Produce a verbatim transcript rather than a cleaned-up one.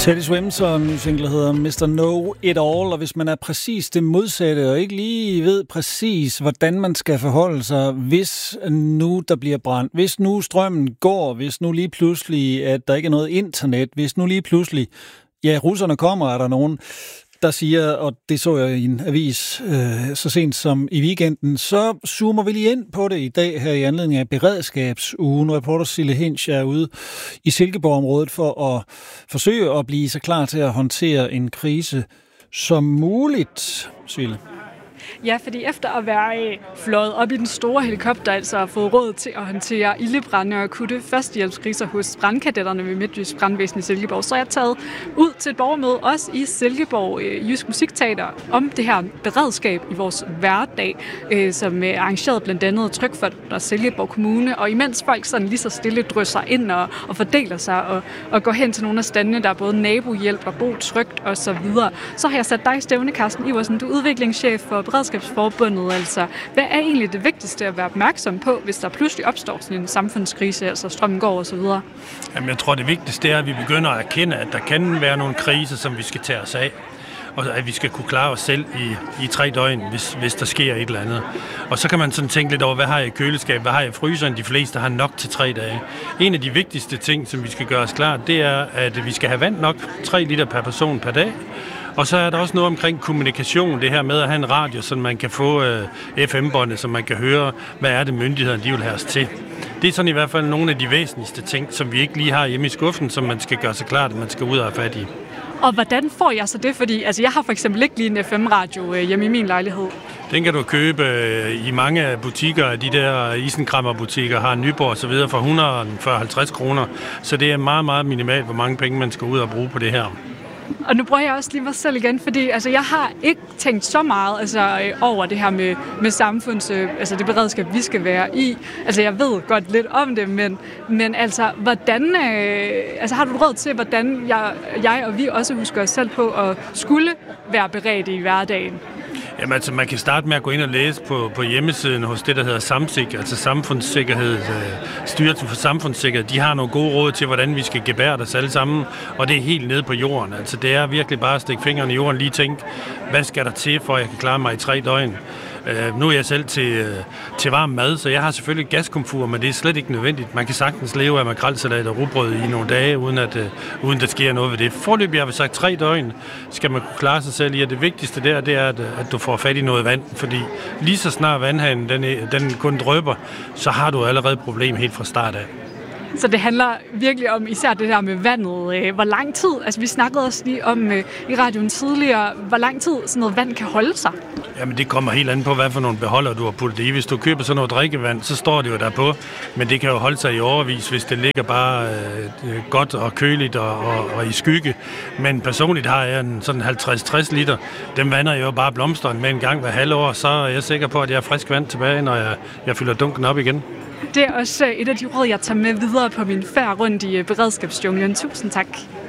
Teddy Swims og en ny single hedder mister Know It All, og hvis man er præcis det modsatte, og ikke lige ved præcis, hvordan man skal forholde sig, hvis nu der bliver brændt, hvis nu strømmen går, hvis nu lige pludselig, at der ikke er noget internet, hvis nu lige pludselig, ja, russerne kommer, er der nogen, der siger, og det så jeg i en avis øh, så sent som i weekenden, så zoomer vi lige ind på det i dag her i anledning af beredskabsugen. Reporter Sille Hinch er ude i Silkeborg-området for at forsøge at blive så klar til at håndtere en krise som muligt, Sille. Ja, fordi efter at være fløjet op i den store helikopter, altså har fået råd til at håndtere ildebrande og akutte førstehjælpskriser hos brandkadetterne ved Midtjysk Brandvæsen i Silkeborg, så er jeg taget ud til et borgermøde, også i Silkeborg Jysk Musikteater, om det her beredskab i vores hverdag, som er arrangeret blandt andet Trygfonden og Silkeborg Kommune. Og imens folk sådan lige så stille drysser ind og, og fordeler sig og, og går hen til nogle af standene, der er både nabohjælp og bo trygt og så videre, så har jeg sat dig i stævne, Carsten Iversen, du er udviklingschef for Beredskabsforbundet. Altså, hvad er egentlig det vigtigste at være opmærksom på, hvis der pludselig opstår sådan en samfundskrise, altså strømmen går og så videre? Jamen, jeg tror, det vigtigste er, at vi begynder at erkende, at der kan være nogle kriser, som vi skal tage os af, og at vi skal kunne klare os selv i, i tre døgn, hvis, hvis der sker et eller andet. Og så kan man sådan tænke lidt over, hvad har jeg i køleskab, hvad har jeg i fryseren? De fleste har nok til tre dage. En af de vigtigste ting, som vi skal gøre os klart, det er, at vi skal have vand nok, tre liter per person per dag. Og så er der også noget omkring kommunikation, det her med at have en radio, så man kan få øh, F M-båndet, så man kan høre, hvad er det myndighederne, de vil have os til. Det er sådan i hvert fald nogle af de væsentligste ting, som vi ikke lige har hjemme i skuffen, som man skal gøre sig klart, at man skal ud og have fat i. Og hvordan får jeg så det? Fordi altså, jeg har for eksempel ikke lige en F M-radio øh, hjemme i min lejlighed. Den kan du købe øh, i mange butikker, de der isenkræmmerbutikker, har Nyborg og så videre, for et hundrede og fyrre til halvtreds kroner. Så det er meget, meget minimalt, hvor mange penge man skal ud og bruge på det her. Og nu bruger jeg også lige mig selv igen, fordi altså, jeg har ikke tænkt så meget altså, over det her med, med samfunds, altså det beredskab, vi skal være i. Altså jeg ved godt lidt om det, men, men altså, hvordan, øh, altså, har du råd til, hvordan jeg, jeg og vi også husker os selv på at skulle være beredt i hverdagen? Jamen altså, man kan starte med at gå ind og læse på, på hjemmesiden hos det, der hedder SAMSIK, altså Samfundssikkerhed, øh, Styrelsen for Samfundssikkerhed. De har nogle gode råd til, hvordan vi skal gebære os alle sammen, og det er helt nede på jorden. Altså, det er virkelig bare at stikke fingrene i jorden, lige tænke, hvad skal der til, for at jeg kan klare mig i tre døgn? Uh, nu er jeg selv til, uh, til varm mad, så jeg har selvfølgelig et gaskomfur, men det er slet ikke nødvendigt. Man kan sagtens leve af makrelsalat og rugbrød i nogle dage, uden at uh, uden der sker noget ved det. Foreløbig har vi sagt tre døgn, skal man kunne klare sig selv i, og det vigtigste der, det er, at, at du får fat i noget vand, fordi lige så snart vandhanen den, den kun drypper, så har du allerede et problem helt fra start af. Så det handler virkelig om især det der med vandet. Hvor lang tid, altså vi snakkede også lige om i radioen tidligere, hvor lang tid sådan noget vand kan holde sig? Jamen det kommer helt an på, hvad for nogle beholder du har puttet i. Hvis du køber sådan noget drikkevand, så står det jo der på, men det kan jo holde sig i overvis, hvis det ligger bare øh, godt og køligt og, og, og i skygge. Men personligt har jeg en sådan halvtreds til tres liter. Dem vander jeg jo bare blomsteren med en gang hver halvår, så er jeg sikker på, at jeg har frisk vand tilbage, når jeg, jeg fylder dunken op igen. Det er også et af de råd, jeg tager med videre på min færd rundt i beredskabsjunglen. Tusind tak.